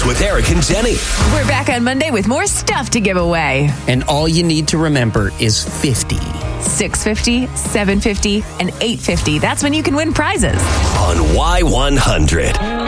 Mornings with Eric and Jenny. We're back on Monday with more stuff to give away. And all you need to remember is 50. $650, $750, and $850. That's when you can win prizes. On Y100.